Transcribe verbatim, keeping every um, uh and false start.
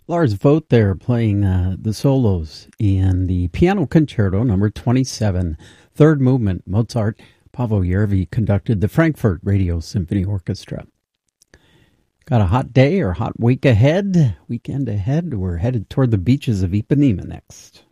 Lars Vogt there playing uh, the solos in the Piano Concerto number twenty-seven, third movement, Mozart. Paavo Järvi conducted the Frankfurt Radio Symphony Orchestra. Got a hot day or hot week ahead, weekend ahead. We're headed toward the beaches of Ipanema next.